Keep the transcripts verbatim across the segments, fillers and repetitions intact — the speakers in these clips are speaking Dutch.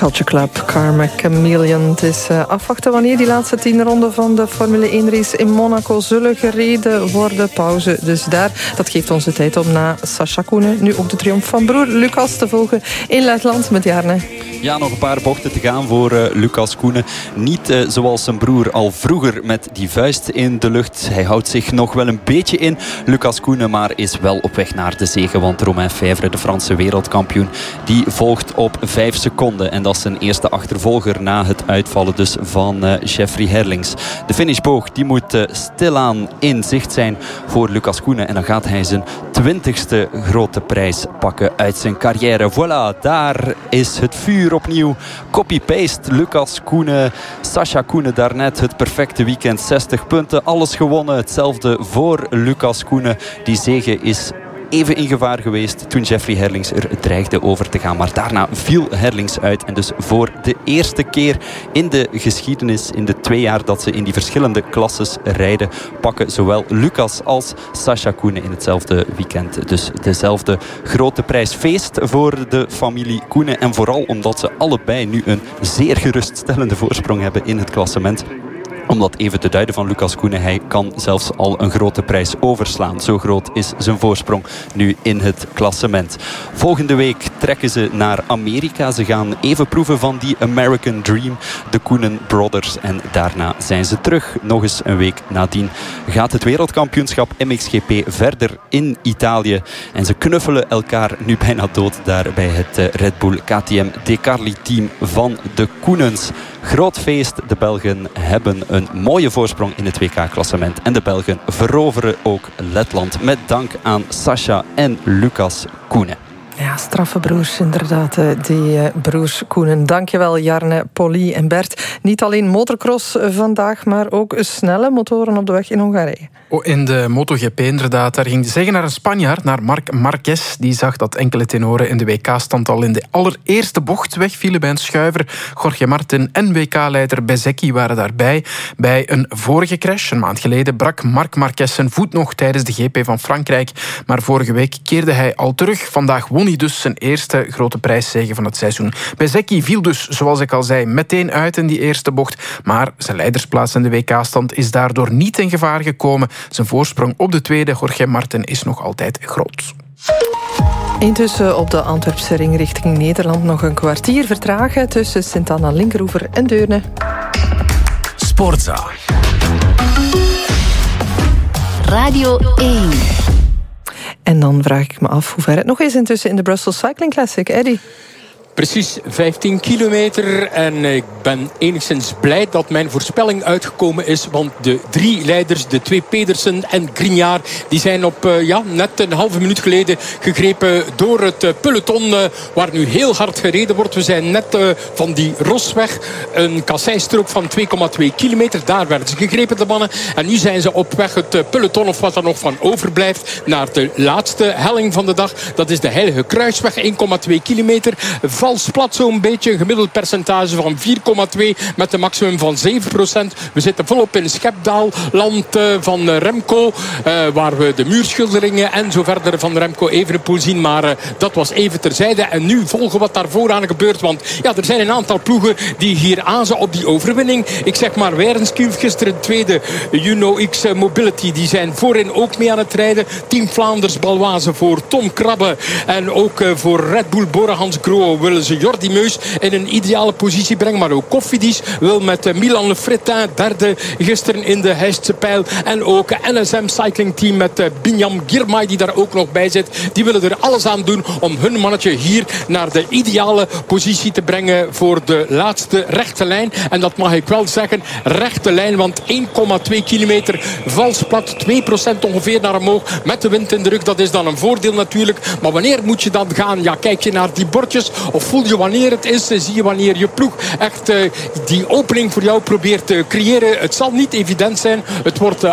Culture Club, Karma Chameleon. Het is uh, afwachten wanneer die laatste tien ronden van de Formule één race in Monaco zullen gereden worden. Pauze dus daar. Dat geeft ons de tijd om na Sascha Koenen nu ook de triomf van broer Lucas te volgen in Letland met Jarne. Ja, nog een paar bochten te gaan voor uh, Lucas Koenen. Niet uh, zoals zijn broer al vroeger met die vuist in de lucht. Hij houdt zich nog wel een beetje in, Lucas Koenen, maar is wel op weg naar de zege. Want Romain Fèvre, de Franse wereldkampioen, die volgt op vijf seconden. En dat is zijn eerste achtervolger na het uitvallen dus van uh, Jeffrey Herlings. De finishboog die moet uh, stilaan in zicht zijn voor Lucas Koenen. En dan gaat hij zijn twintigste grote prijs pakken uit zijn carrière. Voilà, daar is het vuur opnieuw. Copy-paste, Lucas Koenen, Sascha Koenen daarnet. Het perfecte weekend, zestig punten, alles gewonnen. Hetzelfde voor Lucas Koenen. Die zege is even in gevaar geweest toen Jeffrey Herlings er dreigde over te gaan. Maar daarna viel Herlings uit. En dus voor de eerste keer in de geschiedenis, in de twee jaar dat ze in die verschillende klasses rijden, pakken zowel Lucas als Sascha Koenen in hetzelfde weekend dus dezelfde grote prijs. Feest voor de familie Koenen. En vooral omdat ze allebei nu een zeer geruststellende voorsprong hebben in het klassement. Om dat even te duiden van Lucas Koenen, hij kan zelfs al een grote prijs overslaan. Zo groot is zijn voorsprong nu in het klassement. Volgende week trekken ze naar Amerika. Ze gaan even proeven van die American Dream, de Koenen Brothers. En daarna zijn ze terug. Nog eens een week nadien gaat het wereldkampioenschap M X G P verder in Italië. En ze knuffelen elkaar nu bijna dood daar bij het Red Bull K T M De Carli team van de Koenens. Groot feest. De Belgen hebben een mooie voorsprong in het W K-klassement. En de Belgen veroveren ook Letland met dank aan Sascha en Lucas Koenen. Ja, straffe broers, inderdaad, die uh, broers Koenen. Dankjewel Jarne, Polly en Bert. Niet alleen motocross vandaag, maar ook snelle motoren op de weg in Hongarije. Oh, in de MotoGP inderdaad. Daar ging de zege naar een Spanjaard, naar Marc Marquez. Die zag dat enkele tenoren in de W K-stand al in de allereerste bocht wegvielen bij een schuiver. Jorge Martin en W K-leider Bezzecchi waren daarbij. Bij een vorige crash, een maand geleden, brak Marc Marquez zijn voet nog tijdens de G P van Frankrijk. Maar vorige week keerde hij al terug. Vandaag won hij dus zijn eerste grote prijszege van het seizoen. Bezzecchi viel dus, zoals ik al zei, meteen uit in die eerste bocht. Maar zijn leidersplaats in de W K-stand is daardoor niet in gevaar gekomen. Zijn voorsprong op de tweede, Jorge Martin, is nog altijd groot. Intussen op de Antwerpse ring richting Nederland nog een kwartier vertragen tussen Sint-Anna-Linkeroever en Deurne. Sportza. Radio één. En dan vraag ik me af hoe ver het nog is intussen in de Brussels Cycling Classic. Eddie? Precies vijftien kilometer en ik ben enigszins blij dat mijn voorspelling uitgekomen is, want de drie leiders, de twee Pedersen en Grignard, die zijn op uh, ja, net een halve minuut geleden gegrepen door het uh, peloton uh, waar nu heel hard gereden wordt. We zijn net uh, van die Rosweg, een kasseistrook van twee komma twee kilometer. Daar werden ze gegrepen, de mannen. En nu zijn ze op weg het uh, peloton, of wat er nog van overblijft, naar de laatste helling van de dag. Dat is de Heilige Kruisweg, één komma twee kilometer. Vals plat zo'n beetje, een gemiddeld percentage van vier komma twee met een maximum van zeven procent. We zitten volop in Schepdaalland uh, van Remco, uh, waar we de muurschilderingen en zo verder van Remco Evenepoel zien. Maar uh, dat was even terzijde. En nu volgen wat daar vooraan gebeurt. Want ja, er zijn een aantal ploegen die hier aanzien op die overwinning. Ik zeg maar Werenskief, gisteren tweede. Juno X Mobility, die zijn voorin ook mee aan het rijden. Team Vlaanders Baloise voor Tom Krabbe. En ook uh, voor Red Bull Bora-Hans Grohe willen ze Jordi Meus in een ideale positie brengen. Maar ook Cofidis wil met Milan Le Fretin derde gisteren in de Heistse pijl. En ook N S M Cycling Team met Binyam Girmay die daar ook nog bij zit. Die willen er alles aan doen om hun mannetje hier naar de ideale positie te brengen voor de laatste rechte lijn. En dat mag ik wel zeggen, rechte lijn, want één komma twee kilometer vals plat, twee procent ongeveer naar omhoog met de wind in de rug. Dat is dan een voordeel natuurlijk. Maar wanneer moet je dan gaan? Ja, kijk je naar die bordjes of voel je wanneer het is? Zie je wanneer je ploeg echt uh, die opening voor jou probeert te creëren? Het zal niet evident zijn. Het wordt uh,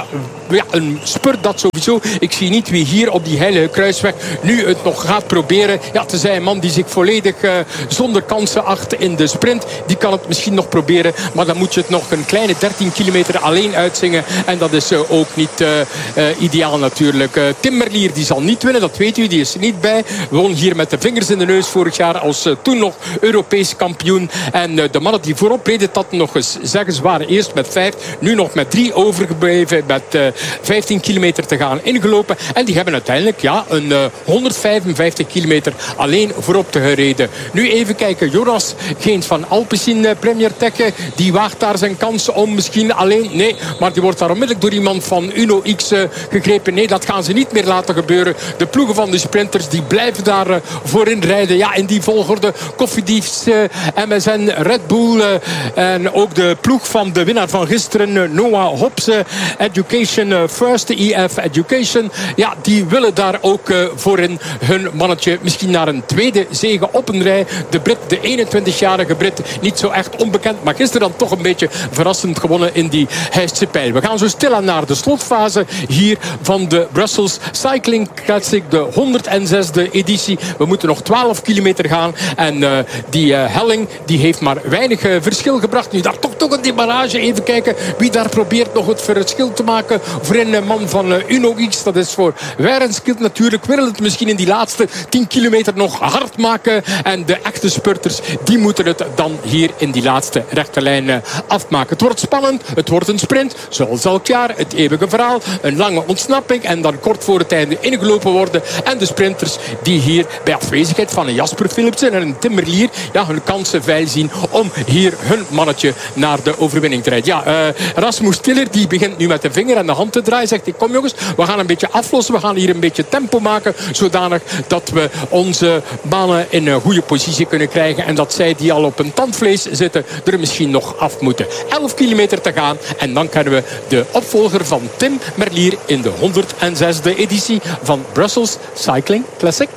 ja, een spurt dat sowieso. Ik zie niet wie hier op die heilige kruisweg nu het nog gaat proberen. Ja, tenzij een man die zich volledig uh, zonder kansen acht in de sprint. Die kan het misschien nog proberen. Maar dan moet je het nog een kleine dertien kilometer alleen uitzingen. En dat is uh, ook niet uh, uh, ideaal natuurlijk. Uh, Tim Merlier die zal niet winnen, dat weet u. Die is er niet bij. Won hier met de vingers in de neus vorig jaar als uh, toen nog Europees kampioen. En uh, de mannen die voorop reden, dat nog eens zeggen. Ze waren eerst met vijf, nu nog met drie overgebleven. Met uh, vijftien kilometer te gaan ingelopen. En die hebben uiteindelijk ja, een uh, honderdvijfenvijftig kilometer alleen voorop te gereden. Nu even kijken. Jonas Geens van Alpecin uh, Premier Tech. Die waagt daar zijn kans om misschien alleen. Nee, maar die wordt daar onmiddellijk door iemand van Uno X uh, gegrepen. Nee, dat gaan ze niet meer laten gebeuren. De ploegen van de sprinters die blijven daar uh, voorin rijden. Ja, in die volgorde Cofidis, uh, M S N, Red Bull. Uh, en ook de ploeg van de winnaar van gisteren, uh, Noah Hobbs. Uh, Education uh, First, de I F Education. Ja, die willen daar ook uh, voorin hun mannetje misschien naar een tweede zege op een rij. De Brit, de eenentwintigjarige Brit, niet zo echt onbekend. Maar gisteren dan toch een beetje verrassend gewonnen in die Heistse pijl. We gaan zo stilaan naar de slotfase hier van de Brussels Cycling Classic. De honderdzesde editie. We moeten nog twaalf kilometer gaan. En uh, die uh, helling die heeft maar weinig uh, verschil gebracht. Nu daar toch toch een demarrage. Even kijken wie daar probeert nog het verschil te maken. Voor een uh, man van uh, Uno X. Dat is voor Weirenskild natuurlijk. Wil het misschien in die laatste tien kilometer nog hard maken. En de echte spurters die moeten het dan hier in die laatste rechte lijn uh, afmaken. Het wordt spannend. Het wordt een sprint. Zoals elk jaar. Het eeuwige verhaal. Een lange ontsnapping. En dan kort voor het einde ingelopen worden. En de sprinters die hier bij afwezigheid van een Jasper Philipsen en een Tim Merlier ja, hun kansen veil zien om hier hun mannetje naar de overwinning te rijden. Ja, uh, Rasmus Tiller die begint nu met de vinger en de hand te draaien. Zegt hij, kom jongens, we gaan een beetje aflossen. We gaan hier een beetje tempo maken. Zodanig dat we onze banen in een goede positie kunnen krijgen. En dat zij die al op een tandvlees zitten er misschien nog af moeten. elf kilometer te gaan. En dan kennen we de opvolger van Tim Merlier in de honderdzesde editie van Brussels Cycling Classic.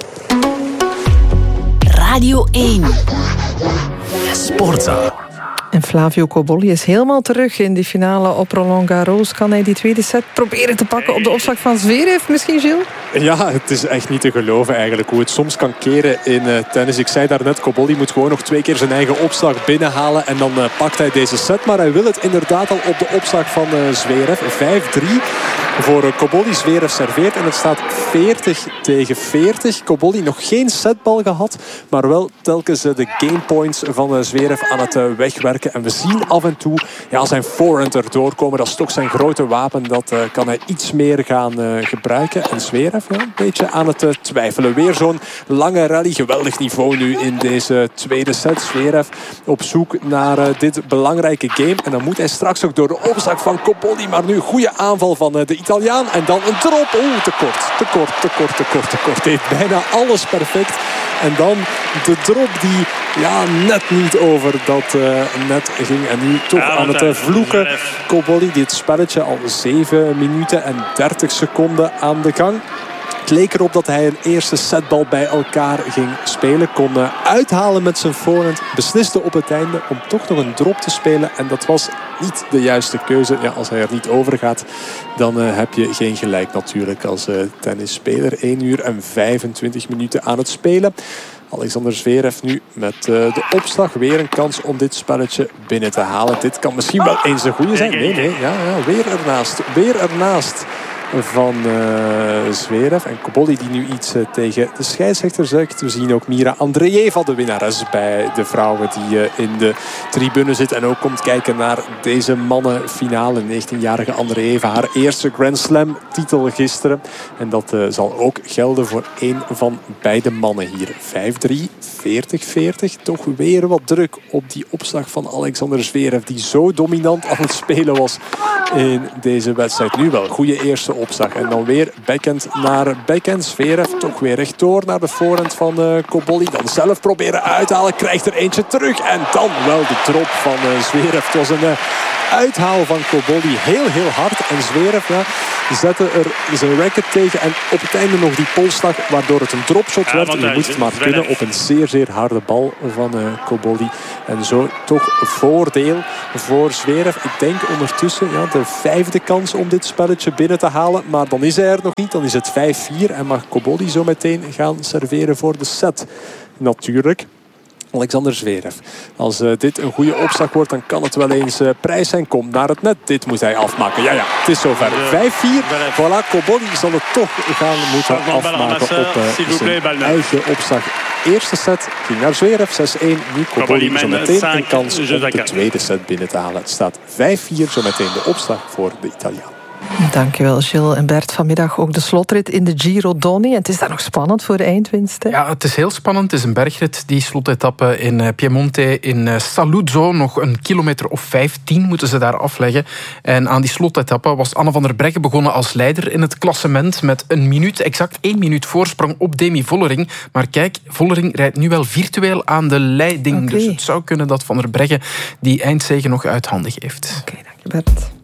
Radio één. Sportza. En Flavio Cobolli is helemaal terug in die finale op Roland Garros. Kan hij die tweede set proberen te pakken op de opslag van Zverev misschien, Gilles? Ja, het is echt niet te geloven eigenlijk hoe het soms kan keren in uh, tennis. Ik zei daarnet, Cobolli moet gewoon nog twee keer zijn eigen opslag binnenhalen en dan uh, pakt hij deze set. Maar hij wil het inderdaad al op de opslag van uh, Zverev. vijf drie voor uh, Cobolli. Zverev serveert en het staat veertig tegen veertig. Cobolli nog geen setbal gehad, maar wel telkens uh, de gamepoints van uh, Zverev aan het uh, wegwerken. En we zien af en toe ja, zijn forehand erdoor komen. Dat is toch zijn grote wapen. Dat uh, kan hij iets meer gaan uh, gebruiken. En Zverev ja, een beetje aan het uh, twijfelen. Weer zo'n lange rally. Geweldig niveau nu in deze tweede set. Zverev op zoek naar uh, dit belangrijke game. En dan moet hij straks ook door de opslag van Cobolli. Maar nu een goede aanval van uh, de Italiaan. En dan een drop. Oeh, te kort. Te kort, te kort, te kort, te kort. Hij heeft bijna alles perfect. En dan de drop die ja, net niet over dat uh, net ging. En nu toch ja, aan het uh, vloeken. Cobolli, dit spelletje al zeven minuten en dertig seconden aan de gang. Het leek erop dat hij een eerste setbal bij elkaar ging spelen. Kon uh, uithalen met zijn voorhand. Besliste op het einde om toch nog een drop te spelen. En dat was niet de juiste keuze. Ja, als hij er niet over gaat, dan uh, heb je geen gelijk natuurlijk als uh, tennisspeler. één uur en vijfentwintig minuten aan het spelen. Alexander Zverev nu met uh, de opslag. Weer een kans om dit spelletje binnen te halen. Dit kan misschien wel eens een goede zijn. Nee, nee, ja, ja, weer ernaast. Weer ernaast van uh, Zverev. En Cobolli die nu iets uh, tegen de scheidsrechter zegt. We zien ook Mira Andreeva, de winnares bij de vrouwen die uh, in de tribune zit. En ook komt kijken naar deze mannenfinale. negentienjarige Andreeva, haar eerste Grand Slam titel gisteren. En dat uh, zal ook gelden voor één van beide mannen hier. vijf drie, veertig veertig. Toch weer wat druk op die opslag van Alexander Zverev. Die zo dominant aan het spelen was in deze wedstrijd. Nu wel, goede eerste opslag. En dan weer backhand naar backhand. Zverev toch weer rechtdoor naar de voorhand van uh, Cobolli. Dan zelf proberen uithalen. Krijgt er eentje terug. En dan wel de drop van uh, Zverev. Het was een uh, uithaal van Cobolli. Heel, heel hard. En Zverev ja, zette er zijn racket tegen. En op het einde nog die polsslag. Waardoor het een dropshot ja, werd. Je moet het maar kunnen op een zeer, zeer harde bal van uh, Cobolli. En zo toch voordeel voor Zverev. Ik denk ondertussen ja, de vijfde kans om dit spelletje binnen te halen. Maar dan is hij er nog niet. Dan is het vijf vier. En mag Cobolli zo meteen gaan serveren voor de set. Natuurlijk. Alexander Zverev. Als uh, dit een goede opslag wordt, dan kan het wel eens uh, prijs zijn. Komt naar het net. Dit moet hij afmaken. Ja, ja, het is zover. vijf vier. Voilà, Cobolli zal het toch gaan moeten afmaken op uh, zijn eigen opslag. Eerste set ging naar Zverev, zes één. Nu Cobolli zo meteen een kans om de tweede set binnen te halen. Het staat vijf vier, zo meteen de opslag voor de Italiaan. Dankjewel, Gilles en Bert. Vanmiddag ook de slotrit in de Giro Donny. En het is daar nog spannend voor de eindwinst. Hè? Ja, het is heel spannend. Het is een bergrit. Die slotetappe in Piemonte, in Saluzzo. Nog een kilometer of vijftien moeten ze daar afleggen. En aan die slotetappe was Anne van der Breggen begonnen als leider in het klassement. Met een minuut, exact één minuut voorsprong op Demi Vollering. Maar kijk, Vollering rijdt nu wel virtueel aan de leiding. Okay. Dus het zou kunnen dat Van der Breggen die eindzege nog uit handen geeft. Oké, okay, dank je Bert.